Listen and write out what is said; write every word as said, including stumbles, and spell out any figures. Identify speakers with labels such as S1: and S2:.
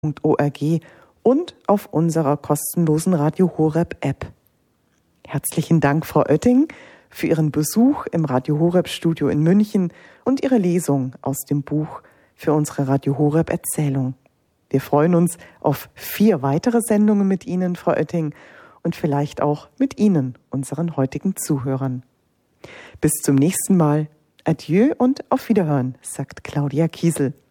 S1: punkt org und auf unserer kostenlosen Radio Horeb App. Herzlichen Dank, Frau Oetting, für Ihren Besuch im Radio Horeb Studio in München und Ihre Lesung aus dem Buch für unsere Radio Horeb Erzählung. Wir freuen uns auf vier weitere Sendungen mit Ihnen, Frau Oetting, und vielleicht auch mit Ihnen, unseren heutigen Zuhörern. Bis zum nächsten Mal. Adieu und auf Wiederhören, sagt Claudia Kiesel.